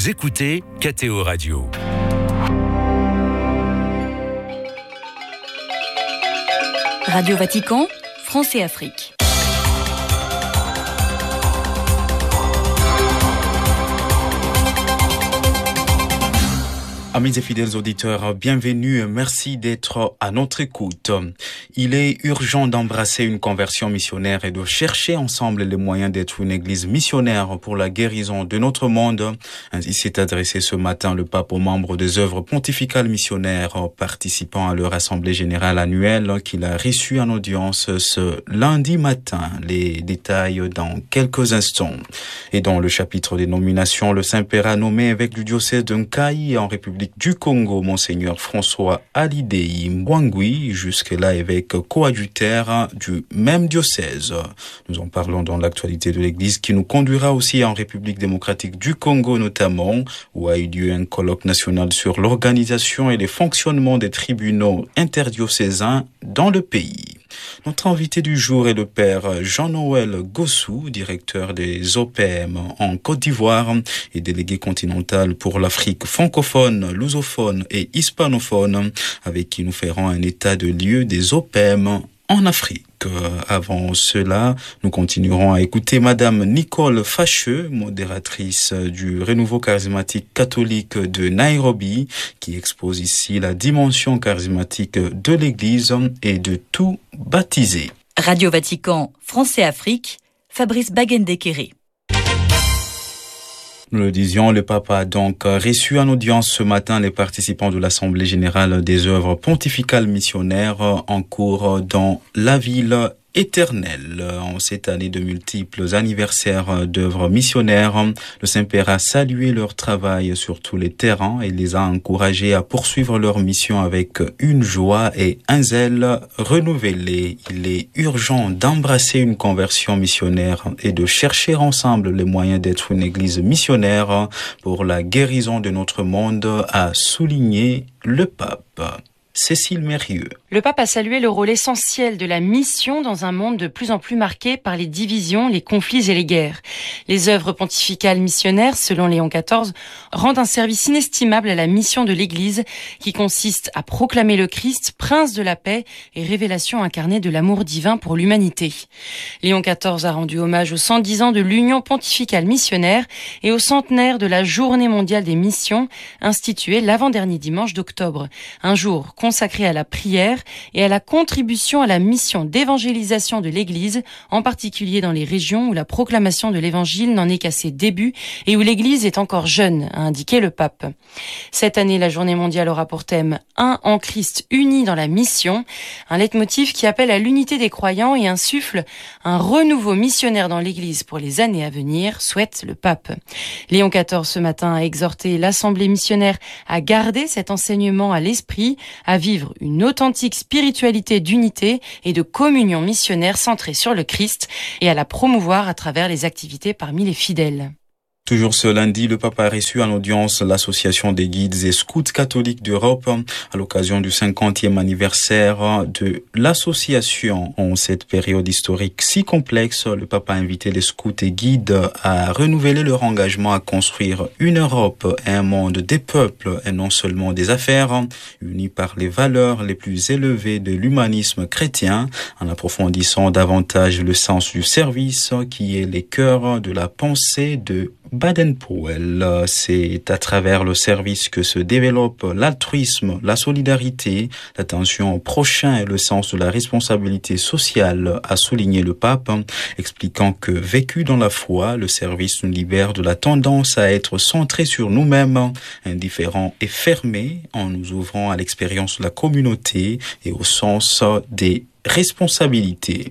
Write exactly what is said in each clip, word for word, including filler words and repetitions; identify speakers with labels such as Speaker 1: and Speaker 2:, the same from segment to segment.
Speaker 1: Vous écoutez K T O Radio.
Speaker 2: Radio Vatican, France et Afrique.
Speaker 3: Amis et fidèles auditeurs, bienvenue, merci d'être à notre écoute. Il est urgent d'embrasser une conversion missionnaire et de chercher ensemble les moyens d'être une église missionnaire pour la guérison de notre monde. Ainsi s'est adressé ce matin le pape aux membres des œuvres pontificales missionnaires participant à leur assemblée générale annuelle qu'il a reçue en audience ce lundi matin. Les détails dans quelques instants. Et dans le chapitre des nominations, le Saint-Père a nommé évêque du diocèse de Nkayi en République du Congo, Monseigneur François Alidei Mbwangui, jusque-là évêque coadjutaire du même diocèse. Nous en parlons dans l'actualité de l'Église qui nous conduira aussi en République démocratique du Congo notamment, où a eu lieu un colloque national sur l'organisation et le fonctionnement des tribunaux interdiocésains dans le pays. Notre invité du jour est le père Jean-Noël Gossou, directeur des O P M en Côte d'Ivoire et délégué continental pour l'Afrique francophone, lusophone et hispanophone, avec qui nous ferons un état de lieu des O P M en Afrique. Avant cela, nous continuerons à écouter Madame Nicole Facheux, modératrice du Renouveau charismatique catholique de Nairobi, qui expose ici la dimension charismatique de l'Église et de tout baptisé.
Speaker 2: Radio Vatican, France et Afrique, Fabrice Bagendekere.
Speaker 3: Nous le disions, le pape a donc reçu en audience ce matin les participants de l'Assemblée générale des œuvres pontificales missionnaires en cours dans la ville éternelle. En cette année de multiples anniversaires d'œuvres missionnaires, le Saint-Père a salué leur travail sur tous les terrains et les a encouragés à poursuivre leur mission avec une joie et un zèle renouvelé. Il est urgent d'embrasser une conversion missionnaire et de chercher ensemble les moyens d'être une église missionnaire pour la guérison de notre monde, a souligné le pape. Cécile Mérieux.
Speaker 4: Le pape a salué le rôle essentiel de la mission dans un monde de plus en plus marqué par les divisions, les conflits et les guerres. Les œuvres pontificales missionnaires, selon Léon quatorze, rendent un service inestimable à la mission de l'Église qui consiste à proclamer le Christ, prince de la paix et révélation incarnée de l'amour divin pour l'humanité. Léon quatorze a rendu hommage aux cent dix ans de l'Union pontificale missionnaire et au centenaire de la Journée mondiale des missions, instituée l'avant-dernier dimanche d'octobre. Un jour consacré à la prière et à la contribution à la mission d'évangélisation de l'Église, en particulier dans les régions où la proclamation de l'Évangile n'en est qu'à ses débuts et où l'Église est encore jeune, a indiqué le pape. Cette année, la journée mondiale aura pour thème « Un en Christ unis dans la mission », un leitmotiv qui appelle à l'unité des croyants et insuffle un renouveau missionnaire dans l'Église pour les années à venir, souhaite le pape. Léon quatorze ce matin a exhorté l'Assemblée missionnaire à garder cet enseignement à l'esprit, à vivre une authentique spiritualité d'unité et de communion missionnaire centrée sur le Christ et à la promouvoir à travers les activités parmi les fidèles.
Speaker 3: Toujours ce lundi, le pape a reçu en audience l'association des guides et scouts catholiques d'Europe à l'occasion du cinquantième anniversaire de l'association. En cette période historique si complexe, le pape a invité les scouts et guides à renouveler leur engagement à construire une Europe et un monde des peuples et non seulement des affaires, unis par les valeurs les plus élevées de l'humanisme chrétien, en approfondissant davantage le sens du service qui est le cœur de la pensée de Baden-Powell. C'est à travers le service que se développe l'altruisme, la solidarité, l'attention au prochain et le sens de la responsabilité sociale, a souligné le pape, expliquant que vécu dans la foi, le service nous libère de la tendance à être centré sur nous-mêmes, indifférents et fermés, en nous ouvrant à l'expérience de la communauté et au sens des responsabilités.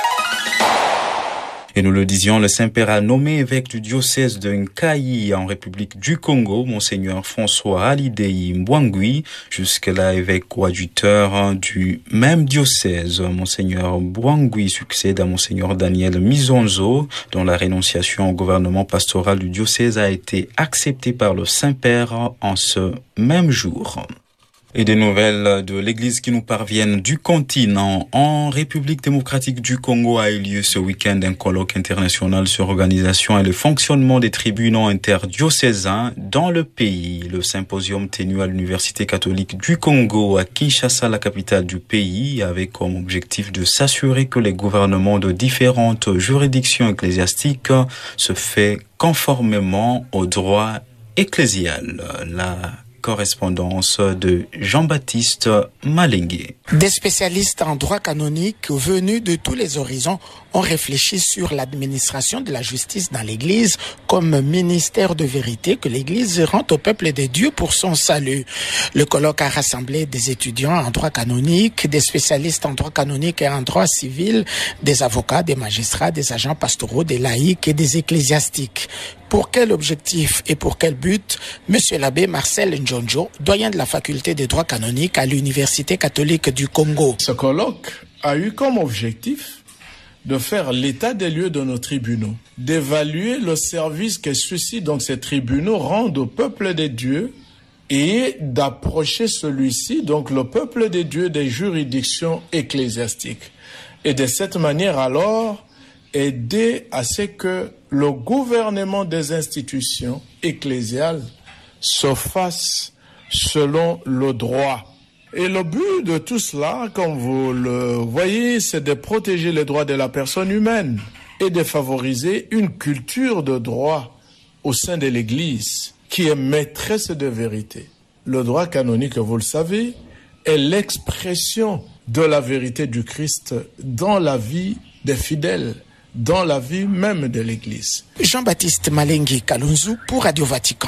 Speaker 3: Et nous le disions, le Saint-Père a nommé évêque du diocèse de Nkayi en République du Congo, Monseigneur François Alidei Mbwangui, jusque-là évêque coadjuteur du même diocèse. Monseigneur Mbwangui succède à Monseigneur Daniel Mizonzo, dont la rénonciation au gouvernement pastoral du diocèse a été acceptée par le Saint-Père en ce même jour. Et des nouvelles de l'Église qui nous parviennent du continent. En République démocratique du Congo a eu lieu ce week-end un colloque international sur l'organisation et le fonctionnement des tribunaux interdiocésains dans le pays. Le symposium tenu à l'Université catholique du Congo à Kinshasa, la capitale du pays, avait comme objectif de s'assurer que les gouvernements de différentes juridictions ecclésiastiques se fait conformément au droit ecclésial. La correspondance de Jean-Baptiste Malingué.
Speaker 5: Des spécialistes en droit canonique venus de tous les horizons ont réfléchi sur l'administration de la justice dans l'Église comme ministère de vérité que l'Église rend au peuple de Dieu pour son salut. Le colloque a rassemblé des étudiants en droit canonique, des spécialistes en droit canonique et en droit civil, des avocats, des magistrats, des agents pastoraux, des laïcs et des ecclésiastiques. Pour quel objectif et pour quel but? Monsieur l'abbé Marcel Njonjo, doyen de la faculté de droit canonique à l'Université catholique du Congo.
Speaker 6: Ce colloque a eu comme objectif de faire l'état des lieux de nos tribunaux, d'évaluer le service que ceux-ci, donc ces tribunaux, rendent au peuple des dieux et d'approcher celui-ci, donc le peuple des dieux, des juridictions ecclésiastiques. Et de cette manière alors, aider à ce que le gouvernement des institutions ecclésiales se fasse selon le droit. Et le but de tout cela, comme vous le voyez, c'est de protéger les droits de la personne humaine et de favoriser une culture de droit au sein de l'Église qui est maîtresse de vérité. Le droit canonique, vous le savez, est l'expression de la vérité du Christ dans la vie des fidèles, dans la vie même de l'Église.
Speaker 5: Jean-Baptiste Malengui Kalunzu pour Radio Vatican.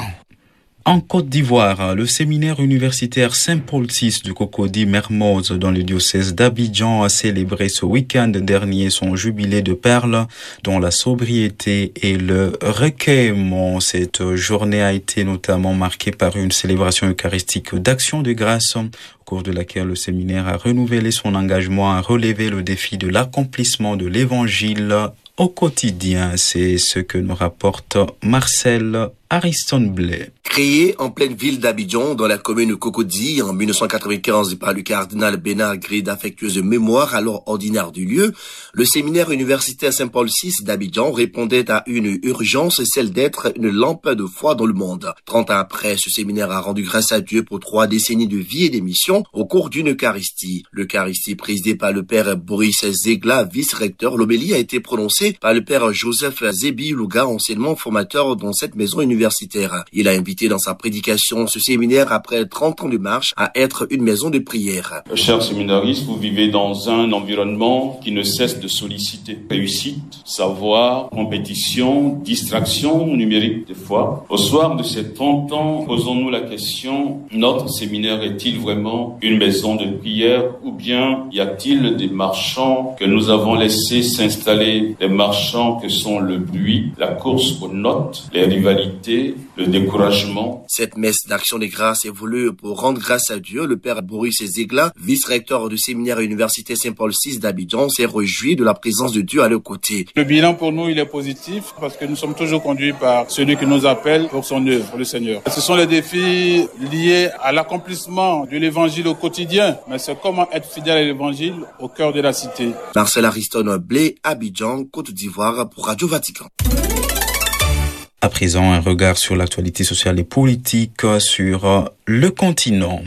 Speaker 3: En Côte d'Ivoire, le séminaire universitaire Saint-Paul six du Cocody-Mermoz dans le diocèse d'Abidjan a célébré ce week-end dernier son jubilé de perles dont la sobriété et le recueillement. Cette journée a été notamment marquée par une célébration eucharistique d'action de grâce au cours de laquelle le séminaire a renouvelé son engagement à relever le défi de l'accomplissement de l'évangile au quotidien. C'est ce que nous rapporte Marcel Ariston Blais.
Speaker 7: Créé en pleine ville d'Abidjan, dans la commune de Cocody, en mille neuf cent quatre-vingt-quinze par le cardinal Bernard Gré d'affectueuse mémoire, alors ordinaire du lieu, le séminaire universitaire Saint-Paul six d'Abidjan répondait à une urgence, celle d'être une lampe de foi dans le monde. Trente ans après, ce séminaire a rendu grâce à Dieu pour trois décennies de vie et de mission au cours d'une Eucharistie. L'Eucharistie présidée par le père Boris Zegla, vice-recteur, l'homélie a été prononcée par le père Joseph Zébi Louga, anciennement formateur dans cette maison universitaire. Il a invité dans sa prédication ce séminaire, après trente ans de marche, à être une maison de prière.
Speaker 8: Chers séminaristes, vous vivez dans un environnement qui ne cesse de solliciter réussite, savoir, compétition, distraction numérique des fois. Au soir de ces trente ans, posons-nous la question, notre séminaire est-il vraiment une maison de prière ou bien y a-t-il des marchands que nous avons laissés s'installer, des marchands que sont le bruit, la course aux notes, les rivalités, le découragement.
Speaker 7: Cette messe d'action des grâces est voulue pour rendre grâce à Dieu. Le père Boris Zegla, vice-recteur du séminaire université Saint-Paul six d'Abidjan, s'est réjoui de la présence de Dieu à leur côté.
Speaker 9: Le bilan pour nous, il est positif parce que nous sommes toujours conduits par celui qui nous appelle pour son œuvre, le Seigneur. Ce sont les défis liés à l'accomplissement de l'évangile au quotidien, mais c'est comment être fidèle à l'évangile au cœur de la cité.
Speaker 7: Marcel Ariston Blais, Abidjan, Côte d'Ivoire pour Radio Vatican.
Speaker 3: À présent, un regard sur l'actualité sociale et politique sur le continent.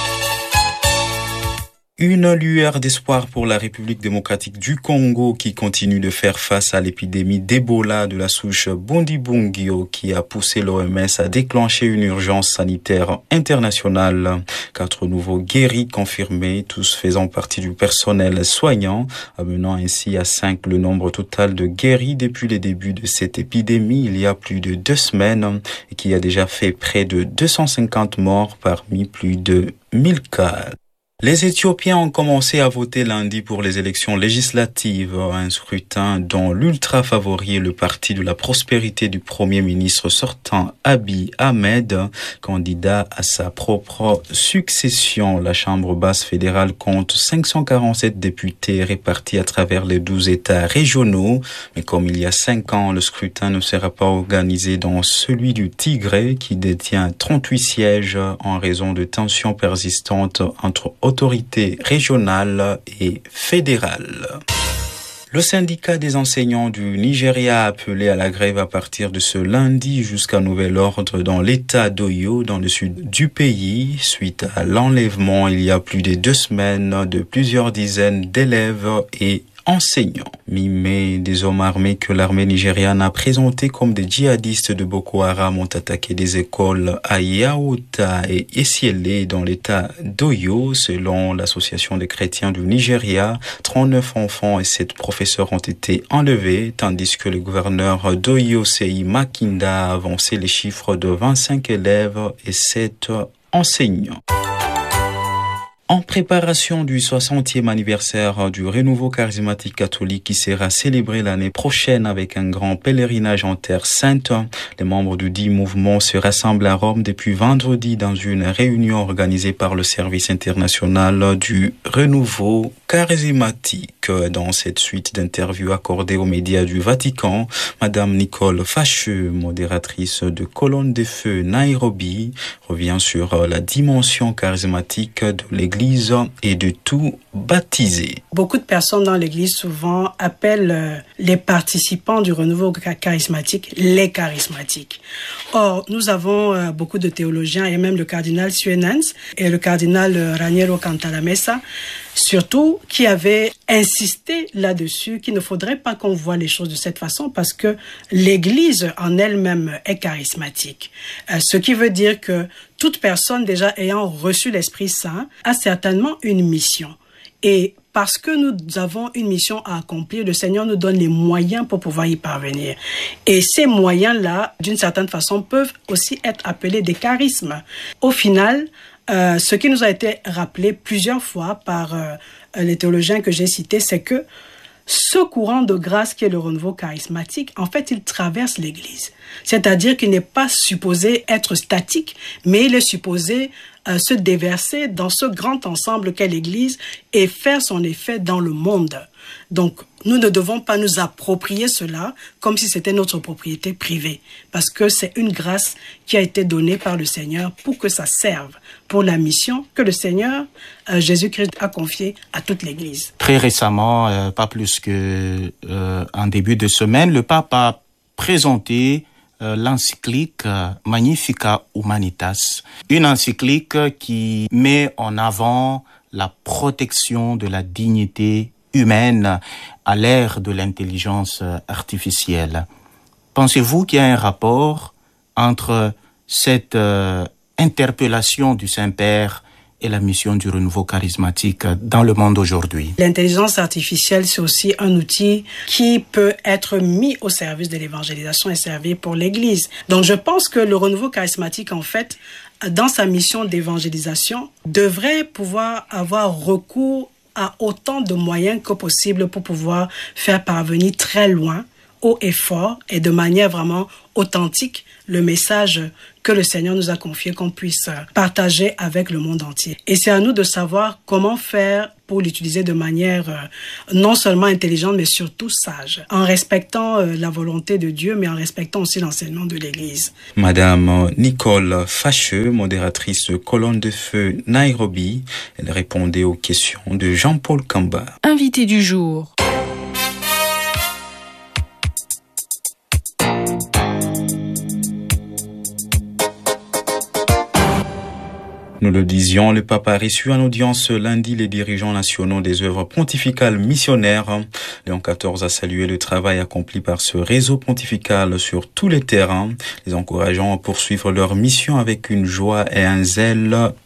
Speaker 3: Une lueur d'espoir pour la République démocratique du Congo qui continue de faire face à l'épidémie d'Ebola de la souche Bundibugyo qui a poussé l'O M S à déclencher une urgence sanitaire internationale. Quatre nouveaux guéris confirmés, tous faisant partie du personnel soignant, amenant ainsi à cinq le nombre total de guéris depuis les débuts de cette épidémie il y a plus de deux semaines et qui a déjà fait près de deux cent cinquante morts parmi plus de mille cas. Les Éthiopiens ont commencé à voter lundi pour les élections législatives, un scrutin dont l'ultra-favori est le parti de la prospérité du Premier ministre sortant Abiy Ahmed, candidat à sa propre succession. La Chambre basse fédérale compte cinq cent quarante-sept députés répartis à travers les douze États régionaux, mais comme il y a cinq ans, le scrutin ne sera pas organisé dans celui du Tigré qui détient trente-huit sièges en raison de tensions persistantes entre autorités régionales et fédérales. Le syndicat des enseignants du Nigeria a appelé à la grève à partir de ce lundi jusqu'à nouvel ordre dans l'état d'Oyo, dans le sud du pays, suite à l'enlèvement il y a plus de deux semaines de plusieurs dizaines d'élèves et enseignants. Mi-mai, des hommes armés que l'armée nigériane a présentés comme des djihadistes de Boko Haram ont attaqué des écoles à Yaouta et Esiele dans l'état d'Oyo. Selon l'association des chrétiens du Nigeria, trente-neuf enfants et sept professeurs ont été enlevés, tandis que le gouverneur d'Oyo, Seyi Makinda, a avancé les chiffres de vingt-cinq élèves et sept enseignants. En préparation du soixantième anniversaire du renouveau charismatique catholique qui sera célébré l'année prochaine avec un grand pèlerinage en Terre Sainte, les membres du dit mouvement se rassemblent à Rome depuis vendredi dans une réunion organisée par le service international du renouveau charismatique. Dans cette suite d'interviews accordées aux médias du Vatican, Madame Nicole Facheux, modératrice de Colonne de Feu Nairobi, revient sur la dimension charismatique de l'Église et de tout baptisé.
Speaker 10: Beaucoup de personnes dans l'Église souvent appellent les participants du renouveau charismatique les charismatiques. Or, nous avons beaucoup de théologiens et même le cardinal Suenens et le cardinal Raniero Cantalamessa, surtout, qui avaient insisté là-dessus qu'il ne faudrait pas qu'on voit les choses de cette façon parce que l'Église en elle-même est charismatique. Euh, ce qui veut dire que toute personne déjà ayant reçu l'Esprit Saint a certainement une mission. Et parce que nous avons une mission à accomplir, le Seigneur nous donne les moyens pour pouvoir y parvenir. Et ces moyens-là, d'une certaine façon, peuvent aussi être appelés des charismes. Au final, Euh, ce qui nous a été rappelé plusieurs fois par euh, les théologiens que j'ai cités, c'est que ce courant de grâce qui est le renouveau charismatique, en fait, il traverse l'Église. C'est-à-dire qu'il n'est pas supposé être statique, mais il est supposé euh, se déverser dans ce grand ensemble qu'est l'Église et faire son effet dans le monde. Donc, nous ne devons pas nous approprier cela comme si c'était notre propriété privée, parce que c'est une grâce qui a été donnée par le Seigneur pour que ça serve pour la mission que le Seigneur, euh, Jésus-Christ, a confiée à toute l'Église.
Speaker 11: Très récemment, euh, pas plus que euh, en début de semaine, le pape a présenté euh, l'encyclique euh, Magnificat Humanitas, une encyclique qui met en avant la protection de la dignité humaine à l'ère de l'intelligence artificielle. Pensez-vous qu'il y a un rapport entre cette euh, interpellation du Saint-Père et la mission du renouveau charismatique dans le monde aujourd'hui?
Speaker 10: L'intelligence artificielle, c'est aussi un outil qui peut être mis au service de l'évangélisation et servir pour l'Église. Donc je pense que le renouveau charismatique, en fait, dans sa mission d'évangélisation, devrait pouvoir avoir recours à autant de moyens que possible pour pouvoir faire parvenir très loin, haut et fort, et de manière vraiment authentique, le message que le Seigneur nous a confié, qu'on puisse partager avec le monde entier. Et c'est à nous de savoir comment faire pour l'utiliser de manière euh, non seulement intelligente, mais surtout sage, en respectant euh, la volonté de Dieu, mais en respectant aussi l'enseignement de l'Église.
Speaker 3: Madame Nicole Facheux, modératrice de Colonne de Feu Nairobi, elle répondait aux questions de Jean-Paul Kamba.
Speaker 2: Invité du jour.
Speaker 3: Nous le disions, le pape a reçu en audience lundi les dirigeants nationaux des œuvres pontificales missionnaires. Léon quatorze a salué le travail accompli par ce réseau pontifical sur tous les terrains, les encourageant à poursuivre leur mission avec une joie et un zèle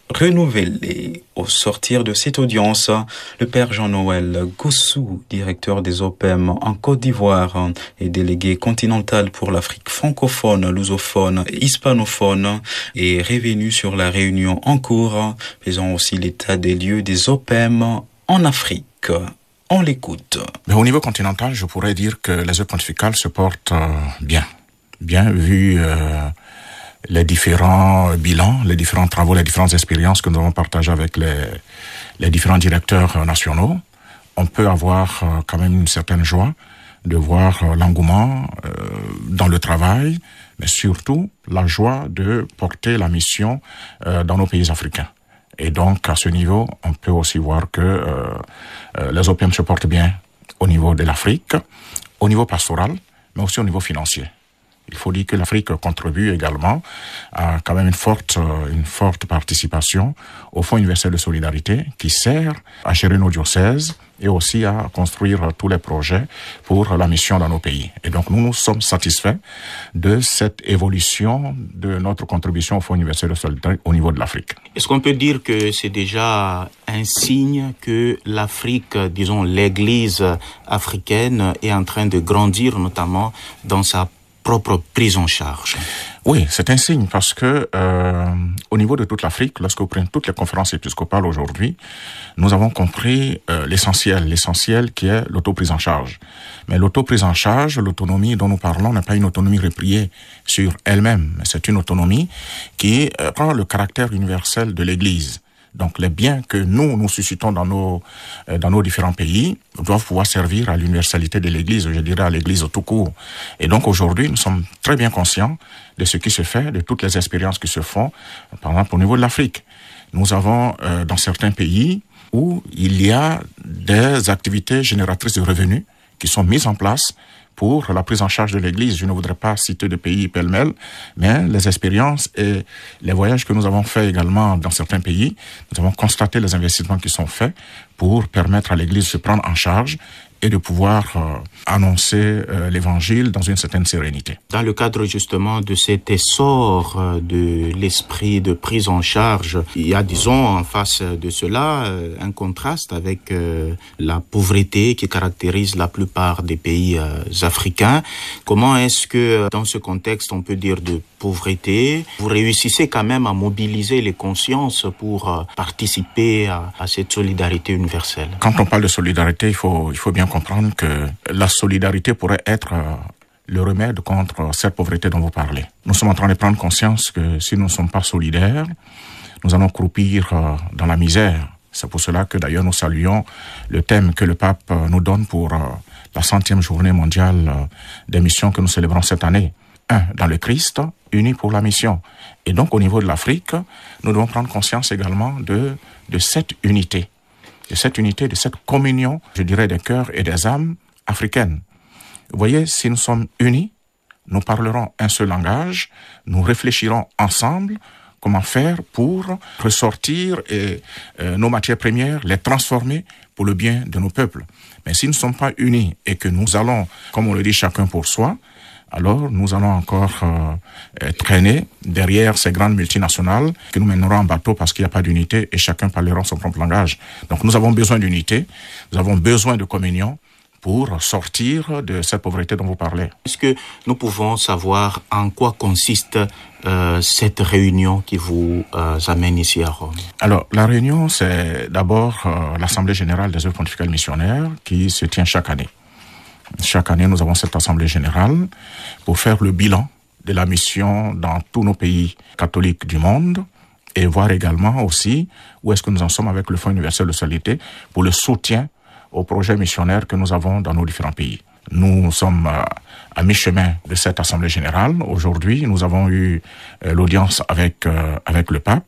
Speaker 3: renouvelé. Au sortir de cette audience, le père Jean-Noël Gossou, directeur des O P E M en Côte d'Ivoire et délégué continental pour l'Afrique francophone, lusophone et hispanophone, est revenu sur la réunion en cours, faisant aussi l'état des lieux des O P E M en Afrique. On l'écoute.
Speaker 12: Mais au niveau continental, je pourrais dire que les œuvres pontificales se portent euh, bien. Bien vu euh, les différents bilans, les différents travaux, les différentes expériences que nous avons partagées avec les, les différents directeurs nationaux. On peut avoir euh, quand même une certaine joie de voir euh, l'engouement euh, dans le travail, mais surtout la joie de porter la mission euh, dans nos pays africains. Et donc, à ce niveau, on peut aussi voir que euh, euh, les O P E M se portent bien au niveau de l'Afrique, au niveau pastoral, mais aussi au niveau financier. Il faut dire que l'Afrique contribue également à quand même une forte, une forte participation au Fonds universel de solidarité qui sert à gérer nos diocèses et aussi à construire tous les projets pour la mission dans nos pays. Et donc nous nous sommes satisfaits de cette évolution de notre contribution au Fonds universel de solidarité au niveau de l'Afrique.
Speaker 11: Est-ce qu'on peut dire que c'est déjà un signe que l'Afrique, disons l'Église africaine, est en train de grandir, notamment dans sa propre prise en charge?
Speaker 12: Oui, c'est un signe parce que euh, au niveau de toute l'Afrique, lorsque vous prenez toutes les conférences épiscopales aujourd'hui, nous avons compris euh, l'essentiel, l'essentiel qui est l'autoprise en charge. Mais l'autoprise en charge, l'autonomie dont nous parlons n'est pas une autonomie repliée sur elle-même, mais c'est une autonomie qui euh, prend le caractère universel de l'Église. Donc les biens que nous, nous suscitons dans nos, euh, dans nos différents pays doivent pouvoir servir à l'universalité de l'Église, je dirais à l'Église tout court. Et donc aujourd'hui, nous sommes très bien conscients de ce qui se fait, de toutes les expériences qui se font, par exemple au niveau de l'Afrique. Nous avons euh, dans certains pays où il y a des activités génératrices de revenus qui sont mises en place pour la prise en charge de l'Église. Je ne voudrais pas citer de pays pêle-mêle, mais les expériences et les voyages que nous avons faits également dans certains pays, nous avons constaté les investissements qui sont faits pour permettre à l'Église de se prendre en charge et de pouvoir euh, annoncer euh, l'Évangile dans une certaine sérénité.
Speaker 11: Dans le cadre justement de cet essor euh, de l'esprit de prise en charge, il y a, disons, en face de cela, euh, un contraste avec euh, la pauvreté qui caractérise la plupart des pays euh, africains. Comment est-ce que, dans ce contexte, on peut dire de pauvreté, vous réussissez quand même à mobiliser les consciences pour euh, participer à, à cette solidarité universelle?
Speaker 12: Quand on parle de solidarité, il faut, il faut bien comprendre que la solidarité pourrait être euh, le remède contre cette pauvreté dont vous parlez. Nous sommes en train de prendre conscience que si nous ne sommes pas solidaires, nous allons croupir euh, dans la misère. C'est pour cela que d'ailleurs nous saluons le thème que le pape euh, nous donne pour euh, la centième journée mondiale euh, des missions que nous célébrons cette année. Un, dans le Christ, unis pour la mission. Et donc au niveau de l'Afrique, nous devons prendre conscience également de, de cette unité. de cette unité, de cette communion, je dirais, des cœurs et des âmes africaines. Vous voyez, si nous sommes unis, nous parlerons un seul langage, nous réfléchirons ensemble comment faire pour ressortir et, euh, nos matières premières, les transformer pour le bien de nos peuples. Mais si nous ne sommes pas unis et que nous allons, comme on le dit, chacun pour soi, alors nous allons encore euh, traîner derrière ces grandes multinationales que nous mènerons en bateau parce qu'il n'y a pas d'unité et chacun parlera son propre langage. Donc nous avons besoin d'unité, nous avons besoin de communion pour sortir de cette pauvreté dont vous parlez.
Speaker 11: Est-ce que nous pouvons savoir en quoi consiste euh, cette réunion qui vous euh, amène ici à Rome?
Speaker 12: Alors, la réunion, c'est d'abord euh, l'Assemblée générale des œuvres pontificales missionnaires qui se tient chaque année. Chaque année, nous avons cette assemblée générale pour faire le bilan de la mission dans tous nos pays catholiques du monde et voir également aussi où est-ce que nous en sommes avec le Fonds universel de solidarité pour le soutien aux projets missionnaires que nous avons dans nos différents pays. Nous sommes euh, à mi-chemin de cette assemblée générale. Aujourd'hui, nous avons eu euh, l'audience avec euh, avec le pape